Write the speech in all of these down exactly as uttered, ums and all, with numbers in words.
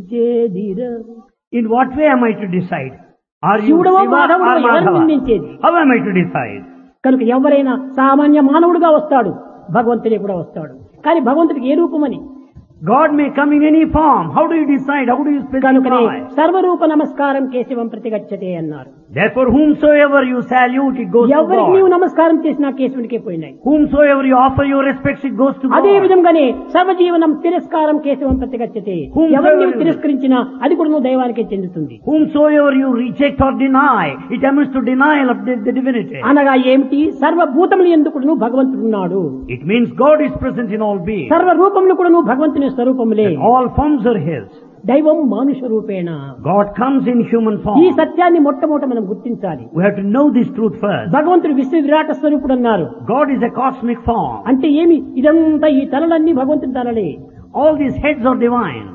నిందించేదిరా. In what way am I to decide? Are you శివుడవో Shiva మాధవుడో or ఎవరిని Madhava? నిందించేది? How am I to decide? కనుక ఎవరైనా సామాన్య మానవుడుగా వస్తాడు, భగవంతుడే కూడా వస్తాడు. కానీ భగవంతుడికి ఏ రూపమని? God may come in any form. How do you decide? How do you కనుకనే specify? సర్వరూప నమస్కారం కేశవం ప్రతిగచ్చతే అన్నారు. Therefore, whomsoever you salute, it goes to ఎవరికి నీవు God. నమస్కారం చేసినా కేశవునికే పోయినాయి. Whomsoever you offer your respects, it goes to అదే God. విధంగానే సర్వజీవనం తిరస్కారం కేశవం ప్రతిగచ్చతే. Whomsoever ఎవరు నీవు you- తిరస్కరించినా అది కూడా నువ్వు దైవానికే చెందుతుంది. Whomsoever you reject or deny, it amounts to denial of the, the divinity. అనగా ఏమిటి? సర్వభూతములు ఎందుకు నువ్వు భగవంతుడు ఉన్నాడు. It means God is present in all beings. సర్వ రూపములు కూడా నువ్వు భగవంతుని స్వరూపములే. All forms are His. దైవం మానుష రూపేణ. God comes in human ఈ form. సత్యాన్ని మొట్టమొదట మనం గుర్తించాలి. We have to know this truth first. భగవంతుడు విశ్వ విరాట స్వరూపుడు అన్నారు. God is a cosmic form. అంటే ఏమి? ఇదంతా ఈ తలలన్నీ భగవంతుని తలలే. All these heads are divine.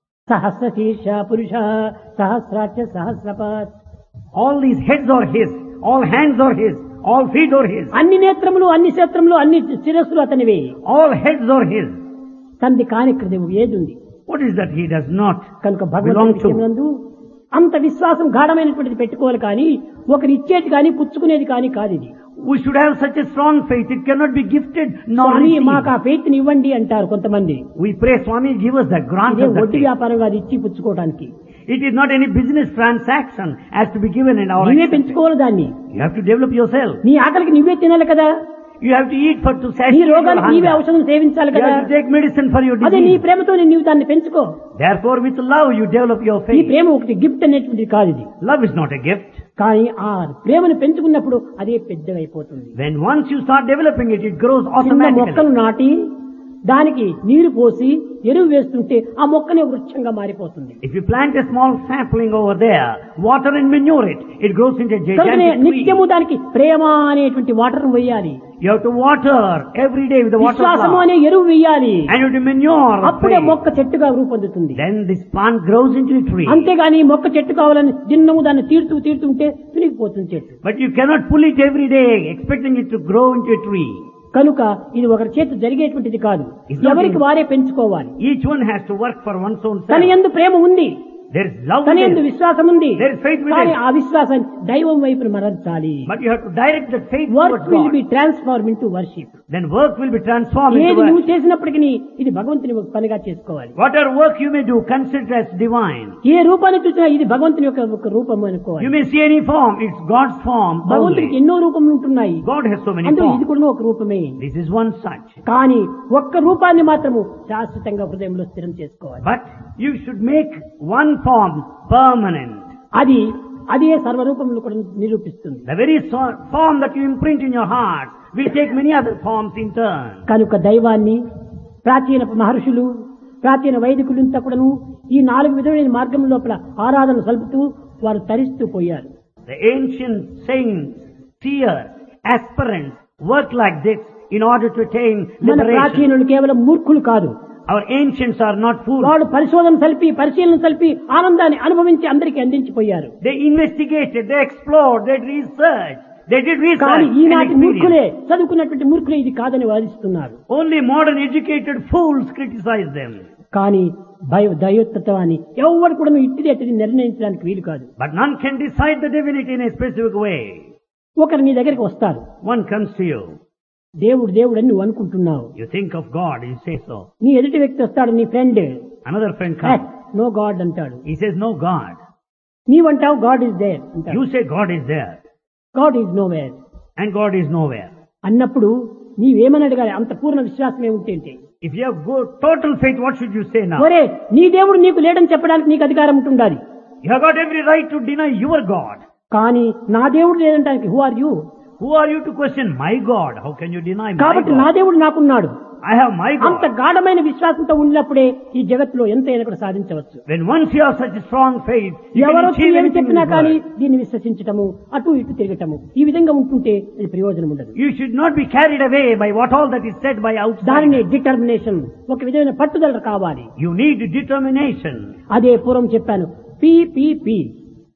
సహస్ర శీర్ష పురుష సహస్రాక్ష సహస్రపాత్. All these heads are His. All hands are His. All feet are His. అన్ని నేత్రములు, అన్ని క్షేత్రములు, అన్ని శిరస్సులు అతనివే. All heads are His. తంది కానిక్రదేవు ఏదుంది? What is that He does not కనుక belong భగవంతుడి to? విషయమునందు అంత విశ్వాసం గాఢమైనటువంటిది పెట్టుకోవాలి. కానీ ఒకరు ఇచ్చేది కానీ పుచ్చుకునేది కానీ కాదు ఇది. We should have such a strong faith. It cannot be gifted nor స్వామి మాకు ఆ received. ఫెయిత్ ని ఇవ్వండి అంటారు కొంతమంది. We pray, Swami, give us the grant ఇదే of that వడ్డీ faith. వ్యాపారం కాదు ఇచ్చి పుచ్చుకోవడానికి. It is not any business transaction as to be given in our నీవే acceptance. పెంచుకోవాలి దాన్ని. You have to develop yourself. నీ ఆకలికి నువ్వే తినాలి కదా. You have to eat for to నీ satisfy your రోగానికి నీవే hunger. ఔషధం సేవించాలి You కదా. have to take medicine for your అదే నీ disease. ప్రేమతో నీవు దాన్ని పెంచుకో. Therefore, with love, you develop your ఈ faith. ప్రేమ ఒకటి గిఫ్ట్ అనేటువంటిది కాదు ఇది. Love is not a gift. కానీ ఆ ప్రేమను పెంచుకున్నప్పుడు అదే పెద్దగా అయిపోతుంది. When once you start developing it, it grows చిన్న మొక్కను automatically. నాటి దానికి నీరు పోసి ఎరువు వేస్తుంటే ఆ మొక్కనే వృక్షంగా మారిపోతుంది. If you plant a small sapling over there, water and manure it, it grows into a కనుకనే gigantic tree. నిత్యము దానికి ప్రేమ అనేటువంటి వాటర్ వేయాలి. You have to water every day with the water of విశ్వాసము love. అనే ఎరువు వేయాలి. And you have to manure of అప్పుడే faith. మొక్క చెట్టుగా రూపొందుతుంది. Then this plant grows into a tree. అంతేగాని మొక్క చెట్టు కావాలని దిన్నము దాన్ని తీరుతూ తీరుతుంటే తునిగిపోతుంది చెట్టు. But you cannot pull it every day expecting it to grow into a tree. కనుక ఇది ఒకరి చేత జరిగేటువంటిది కాదు. It's not ఎవరికి in- వారే పెంచుకోవాలి. Each one has to work for one's own తన self. యందు ప్రేమ ఉంది, There is love తన within. యందు విశ్వాసం ఉంది. There is faith within. కానీ ఆ విశ్వాసాన్ని దైవం వైపున మరల్చాలి. But you have to direct that faith work towards will be God. Transform into worship. Then work will be transformed ఏది into నువ్వు work. చేసినప్పటికీ ఇది భగవంతుని ఒక పనిగా చేసుకోవాలి. Whatever work you may do, consider as divine. ఏ రూపాన్ని చూసినా ఇది భగవంతుని యొక్క ఒక రూపం అనుకోవాలి. You may see any form, it's God's form భగవంతుడికి only. ఎన్నో రూపములు ఉంటున్నాయి. God has so many అందులో ఇది forms. కూడా ఒక రూపమే. This is one such. కానీ ఒక్క రూపాన్ని మాత్రము శాశ్వతంగా హృదయంలో స్థిరం చేసుకోవాలి. But you should make one form permanent. అది అదే సర్వరూపములు కూడా నిరూపిస్తుంది. The very so- form that you imprint in your heart will take many other forms in turn. కనుక దైవాన్ని ప్రాచీన మహర్షులు, ప్రాచీన వైదికులంతా కూడాను ఈ నాలుగు విధమైన మార్గం లోపల ఆరాధన సలుపుతూ వారు తరిస్తూ పోయారు. The ancient saints, seers, aspirants work like this in order to attain మన liberation. ప్రాచీనులు కేవలం మూర్ఖులు కాదు. Our ancients are not fools. వాళ్ళు పరిశోధన సలిపి పరిశీలన సలిపి ఆనందాన్ని అనుభవించి అందరికీ అందించిపోయారు. They investigated, they explored, they researched, they did కానీ research and ఈనాటి మూర్ఖులే, experience. చదువుకున్నటువంటి మూర్ఖులే ఇది కాదని వాదిస్తున్నారు. Only modern educated fools criticize them. కానీ భయ దైవత్వాన్ని ఎవరు కూడా ఇట్టిది అట్టిది నిర్ణయించడానికి వీలు కాదు. But none can decide the divinity in a specific way. ఒకరు నీ దగ్గరికి వస్తారు, One comes to you. దేవుడు దేవుడు అని నువ్వు అనుకుంటున్నావు. You think of God, you say so. నీ ఎదుటి వ్యక్తి వస్తాడు, నీ friend, Another friend comes. No God అంటాడు. He says, no God. నీవంటావు God is there అంటాడు. You say God is there. God is know where And God is nowhere. అన్నప్పుడు నీవేమని అడగాలి? అంత పూర్ణ విశ్వాసం ఏమిటి అంటే, If you have good, total faith, what should you say now? ఒరే నీ దేవుడు నీకు లేడని చెప్పడానికి నీకు అధికారం ఉంటుండాలి. You have got every right to deny your God. కానీ నా దేవుడు లేదంటానికి who are you? Who are you to question my God? How can you deny my కాబట్టి నా God? దేవుడు నాకున్నాడు. I have my అంత God. గాఢమైన విశ్వాసంతో ఉన్నప్పుడే ఈ జగత్తులో ఎంతైనా కూడా సాధించవచ్చు. When once you have such a strong faith, you can ఎవరో achieve ఏమి anything in చెప్పినా this కానీ world. దీన్ని విశ్వసించటము, అటు ఇటు తిరగటము, ఈ విధంగా ఉంటుంటే ఇది ప్రయోజనం ఉండదు. You should not be carried away by what all that is said by దానిని outside. డిటర్మినేషన్, ఒక విధమైన పట్టుదల కావాలి. You need determination. అదే పూర్వం చెప్పాను, P P P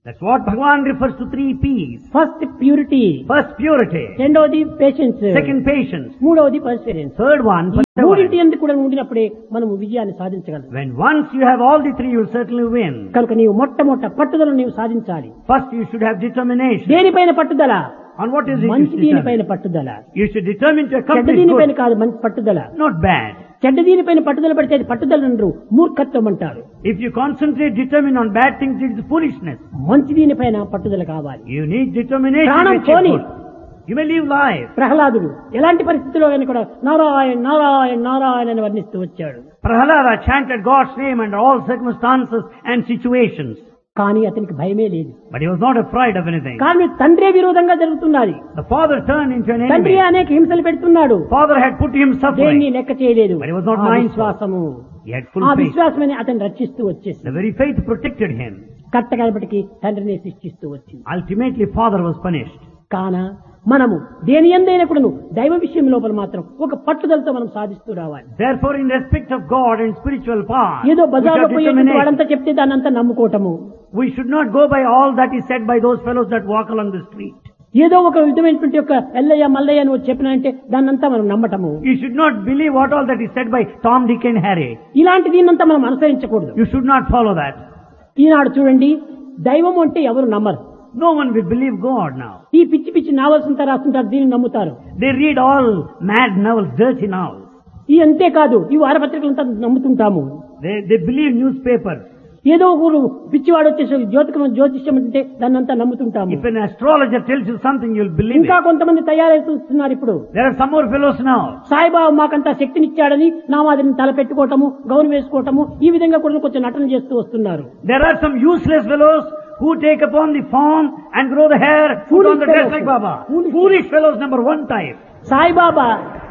That's what Bhagavan refers to three P's. First purity, First, purity. రెండవది patience, Second, patience. మూడవది పర్సివరెన్స్. Third one, మూడింటి perseverance. ఎందుకు కూడా ఉండినప్పుడే మనం విజయాన్ని సాధించగలం. When once you have all the three, you'll certainly win. కనుక నీవు మొట్టమొదట పట్టుదలను నీవు సాధించాలి. First, you should have determination. దేనిపైన పట్టుదల? On what is it you మంచి should దీనిపైన determine? పట్టుదల. You should determine to చెడ్డ accomplish దీనిపైన good, కాదు మంచి పట్టుదల. not bad. చెడ్డ దీనిపైన పట్టుదల పడితే అది పట్టుదల అనరు, మూర్ఖత్వం అంటారు. If you concentrate, determine on bad things, it is foolishness. మంచి దీనిపైన పట్టుదల కావాలి. You need determination. ప్రాణం to achieve పోని. good. You may live life. ప్రహ్లాదుడు ఎలాంటి పరిస్థితిలో అయినా కూడా నారాయణ నారాయణ నారాయణ అని వర్ణిస్తూ వచ్చాడు. Prahalada chanted God's name under all circumstances and situations. కానీ అతనికి భయమే లేదు. But he was not afraid of anything. కానీ తండ్రే విరోధంగా జరుగుతున్నది. The father turned into an తండ్రి enemy. అనేక హింసలు పెడుతున్నాడు. Father had put him దేన్ని suffering. లెక్క చేయలేదు. But he was not ఆ mindful. విశ్వాసము, He had full ఆ faith. విశ్వాసమని అతను రక్షిస్తూ వచ్చేసి The very faith protected him. కట్టగలపటికి తండ్రిని శిక్షిస్తూ వచ్చింది. Ultimately, father was punished. కాన మనము దేని ఎందైనా కూడా దైవ విషయం లోపల మాత్రం ఒక పట్టుదలతో మనం సాధిస్తూ రావాలి. Therefore, in respect of God and spiritual path, ఏదో we బజార్లో should పోయేటువంటి determination. వాడంతా చెప్తే దాన్ని అంతా నమ్ముకోవటము, We should not go by all that is said by those fellows that walk along the street. ఏదో ఒక విధమైనటువంటి యొక్క ఎల్లయ్య మల్లయ్య అని చెప్పినంటే దాన్నంతా మనం నమ్మటము. You should not believe what all that is said by Tom, Dick and Harry. ఇలాంటి దీన్నంతా మనం అనుసరించకూడదు. You should not follow that. ఈనాడు చూడండి, దైవం అంటే ఎవరు నమ్మరు. No one will believe God now. ఈ పిచ్చి పిచ్చి నావల్స్ అంతా రాస్తుంటారు, దీన్ని నమ్ముతారు. They read all mad novels, dirty novels. ఈ అంతేకాదు ఈ వారపత్రికలంతా నమ్ముతుంటాము. They, they believe newspapers. ఏదో ఊరు పిచ్చివాడు వచ్చేసి జ్యోతికం జ్యోతిష్యం అంటే దాన్ని అంతా నమ్ముతుంటాము. If an astrologer tells you something, you'll believe ఇంకా it. కొంతమంది తయారవుతున్నారు ఇప్పుడు. There are some more fellows now. Saibaba మాకంతా శక్తినిచ్చాడని నా మాదిరిని తల పెట్టుకోవటము, గౌను వేసుకోవటము, ఈ విధంగా కూడా కొంచెం నటన చేస్తూ వస్తున్నారు. There are some useless fellows who take upon the form and grow the hair, put on the dress like Baba. Foolish. Foolish fellows, number one type. Saibaba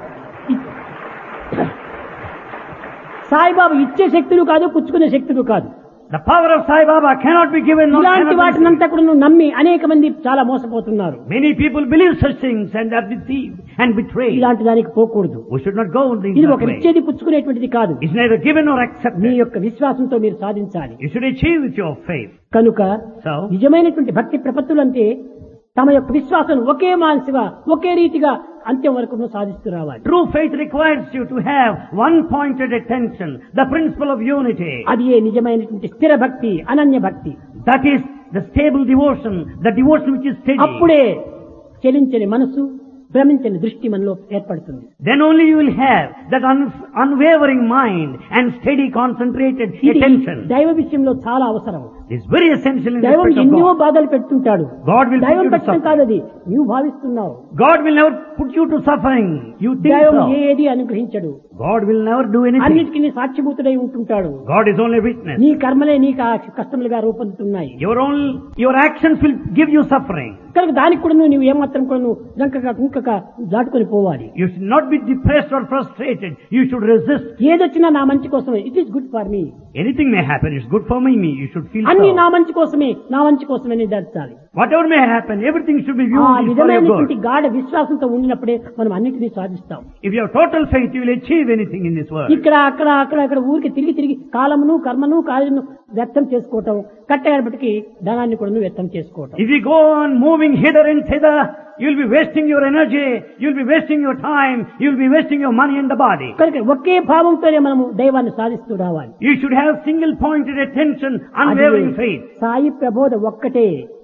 ఇ- సాయిబాబా ఇచ్చే శక్తులు కాదు, పుచ్చుకునే శక్తులు కాదు. The power of Sai Baba cannot be given. nor ఇలాంటి cannot be వాటినంతా కూడా నువ్వు నమ్మి అనేక మంది చాలా మోసపోతున్నారు. Many people believe such things and are deceived and betrayed. ఇలాంటి దానికి పోకూడదు. We should not go in ఇది that ఒక way. ఇచ్చేది పుచ్చుకునేటువంటిది కాదు. It's neither given nor me accepted. యొక్క విశ్వాసంతో మీరు సాధించాలి. You should achieve with your faith. కనుక So, నిజమైనటువంటి భక్తి ప్రపత్తులంటే తమ యొక్క విశ్వాసం ఒకే మానసిగా ఒకే రీతిగా అంత్యం వరకు నువ్వు సాధిస్తూ రావాలి. true faith requires you to have one pointed attention, the principle of unity. అది ఏ నిజమైనటువంటి స్థిర భక్తి, అనన్య భక్తి. That is the stable devotion, the devotion which is steady. అప్పుడే చలించని మనసు, భ్రమించని దృష్టి మనలో ఏర్పడుతుంది. Then only you will have that un- unwavering mind and steady concentrated ఇది attention. దైవ విషయంలో చాలా అవసరం. It's very essential in the దైవం respect of ఎన్నో God. బాధలు పెడుతుంటాడు. God will put దైవం you to పెట్టడం suffering. కాదు, అది నువ్వు భావిస్తున్నావు. God will never put you to suffering. You think దైవం so. ఏది అనుగ్రహించడు. God will never do anything. అన్నిటికీ సాక్షిభూతుడై ఉంటుంటాడు. God is only witness. నీ కర్మలే నీకు ఆ కష్టములుగా రూపొందుతున్నాయి. Your own, your actions will give you suffering. కనుక దానికి కూడా నువ్వు ఏమాత్రం కూడా నువ్వు జంకగా కుంకక దాటుకొని పోవాలి. You should not be depressed or frustrated. You should resist. ఏదొచ్చినా నా మంచి కోసమే. It is good for me. Anything may happen. It's good for me. me. You should feel అన్ని so. నా మంచి కోసమే, నా మంచి కోసమే నిర్ధారించాలి. Whatever may happen, everything should be ఆ viewed is for your విధమైనటువంటి good. గాఢ విశ్వాసంతో ఉండినప్పుడే మనం అన్నిటినీ సాధిస్తాం. If you have total faith, you will achieve anything in this world. ఇక్కడ అక్కడ అక్కడ అక్కడ ఊరికి తిరిగి తిరిగి కాలమును కర్మను కార్యను వ్యర్థం చేసుకోవటం, కట్టబట్టికి ధనాన్ని కూడా వ్యర్థం చేసుకోవటం. If you go on moving hither and thither, you'll be wasting your energy, you'll be wasting your time, you'll be wasting your money and the body. కనుక ఒకే భావంతోనే మనము దైవాన్ని సాధిస్తూ రావాలి. You should have single pointed attention, unwavering faith. Sai ప్రబోధ ఒక్కటే,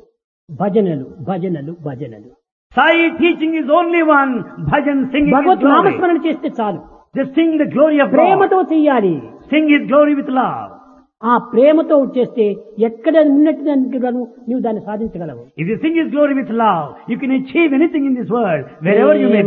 భజనలు భజనలు భజనలు. Sai teaching is only one, bhajan singing His Bhagwat glory. నామస్మరణ చేస్తే చాలు. Just sing the glory of God. ప్రేమతో చెయ్యాలి. Sing His glory with love. ఆ ప్రేమతో చేస్తే ఎక్కడ ఉన్నట్టుగా నువ్వు దాన్ని సాధించగలవు. If you sing His glory with love, you can achieve anything in this world, wherever you may be.